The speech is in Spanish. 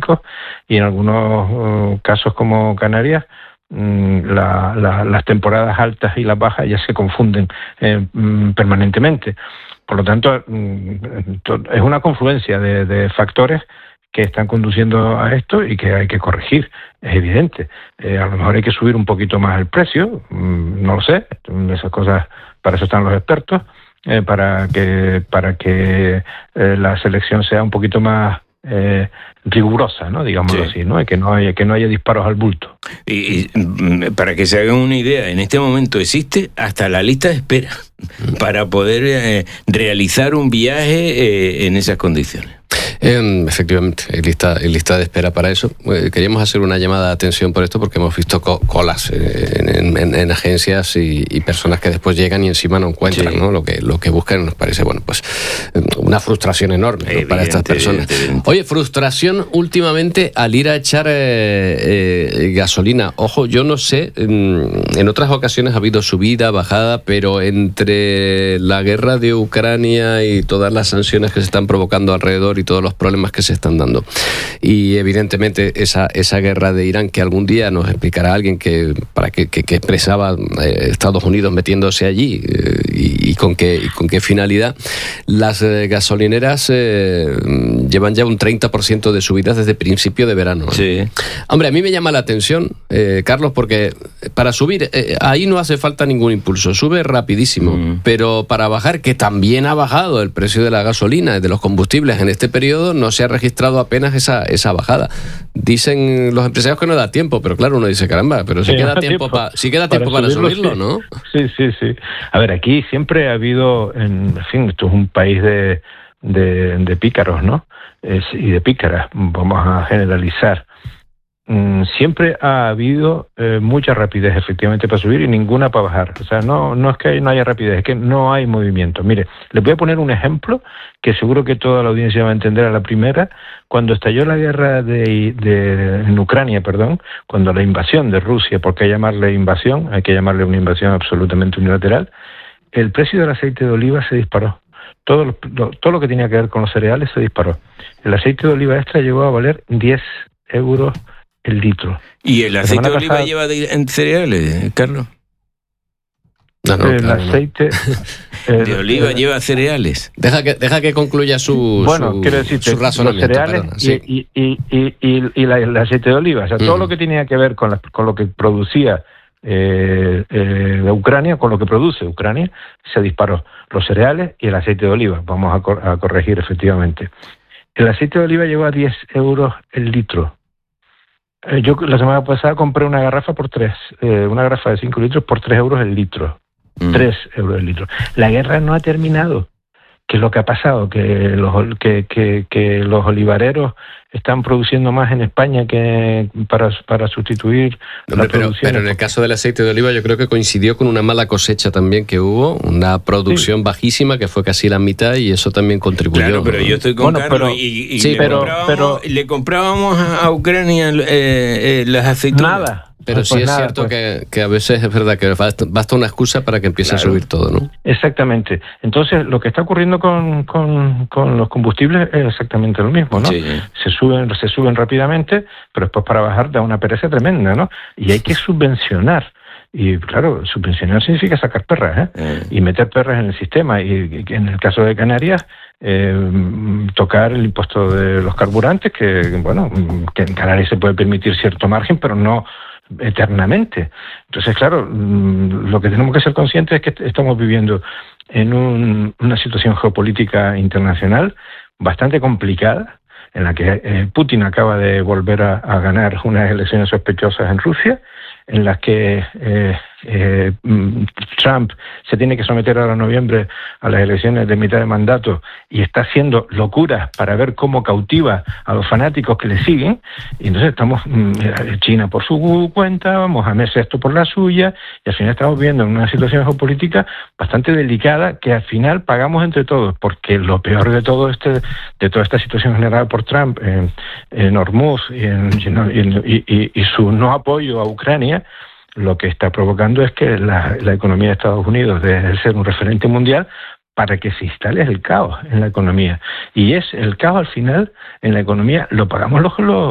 climáticos, y en algunos casos como Canarias, las temporadas altas y las bajas ya se confunden permanentemente. Por lo tanto, es una confluencia de factores que están conduciendo a esto y que hay que corregir, es evidente. A lo mejor hay que subir un poquito más el precio, no lo sé, esas cosas, para eso están los expertos, para que la selección sea un poquito más rigurosa, ¿no? Digámoslo así, ¿no? Y que no haya disparos al bulto. Y para que se hagan una idea, en este momento existe hasta la lista de espera para poder realizar un viaje en esas condiciones. Efectivamente, hay lista de espera para eso. Queríamos hacer una llamada de atención por esto porque hemos visto colas en agencias y personas que después llegan y encima no encuentran, ¿no? Lo que buscan. Nos parece, bueno, pues una frustración enorme, ¿no? Para estas personas. Oye, frustración últimamente al ir a echar gasolina. Ojo, yo no sé, en otras ocasiones ha habido subida, bajada, pero entre la guerra de Ucrania y todas las sanciones que se están provocando alrededor y todos los problemas que se están dando, y evidentemente esa guerra de Irán, que algún día nos explicará alguien que expresaba Estados Unidos metiéndose allí, y con qué finalidad. Las gasolineras llevan ya un 30% de subidas desde principio de verano. Sí. Hombre, a mí me llama la atención, Carlos, porque para subir ahí no hace falta ningún impulso, sube rapidísimo, pero para bajar, que también ha bajado el precio de la gasolina, de los combustibles en este periodo, no se ha registrado apenas esa bajada. Dicen los empresarios que no da tiempo, pero claro, uno dice, caramba, pero si queda tiempo para subirlo, ¿no? Sí. A ver, aquí siempre ha habido, en fin, esto es un país de pícaros, ¿no? Y de pícaras, vamos a generalizar. Siempre ha habido mucha rapidez efectivamente para subir y ninguna para bajar. O sea, no es que no haya rapidez, es que no hay movimiento. Mire, les voy a poner un ejemplo que seguro que toda la audiencia va a entender a la primera. Cuando estalló la guerra en Ucrania, cuando la invasión de Rusia, porque hay que llamarle invasión, hay que llamarle una invasión absolutamente unilateral, el precio del aceite de oliva se disparó. Todo lo que tenía que ver con los cereales se disparó. El aceite de oliva extra llegó a valer 10 euros el litro. ¿Y el aceite de oliva lleva en cereales, Carlos? El aceite de oliva lleva cereales. Deja que concluya su razonamiento. Los cereales y el aceite de oliva. O sea, todo lo que tenía que ver con lo que producía Ucrania, con lo que produce Ucrania, se disparó. Los cereales y el aceite de oliva. Vamos a corregir efectivamente. El aceite de oliva llegó a 10 euros el litro. Yo la semana pasada compré una garrafa una garrafa de 5 litros por 3 euros el litro. 3 euros el litro. La guerra no ha terminado. ¿Qué es lo que ha pasado? Que los olivareros están produciendo más en España que para sustituir la producción. Pero en el caso del aceite de oliva yo creo que coincidió con una mala cosecha también que hubo, una producción bajísima que fue casi la mitad, y eso también contribuyó. Claro, pero yo estoy con Carlos le comprábamos a Ucrania las aceitunas. Nada. Pero sí es cierto que a veces es verdad que basta una excusa para que empiece a subir todo, ¿no? Exactamente. Entonces, lo que está ocurriendo con los combustibles es exactamente lo mismo, ¿no? Sí. Se suben rápidamente, pero después para bajar da una pereza tremenda, ¿no? Y hay que subvencionar. Y claro, subvencionar significa sacar perras, y meter perras en el sistema. Y en el caso de Canarias, tocar el impuesto de los carburantes, que en Canarias se puede permitir cierto margen, pero no eternamente. Entonces, claro, lo que tenemos que ser conscientes es que estamos viviendo en una situación geopolítica internacional bastante complicada, en la que Putin acaba de volver a ganar unas elecciones sospechosas en Rusia, en las que Trump se tiene que someter ahora en noviembre a las elecciones de mitad de mandato y está haciendo locuras para ver cómo cautiva a los fanáticos que le siguen, y entonces estamos China por su cuenta, Mohamed VI por la suya, y al final estamos viviendo en una situación geopolítica bastante delicada que al final pagamos entre todos, porque lo peor de toda esta situación generada por Trump en Hormuz y su no apoyo a Ucrania, lo que está provocando es que la economía de Estados Unidos deje de ser un referente mundial para que se instale el caos en la economía. Y el caos al final en la economía lo pagamos los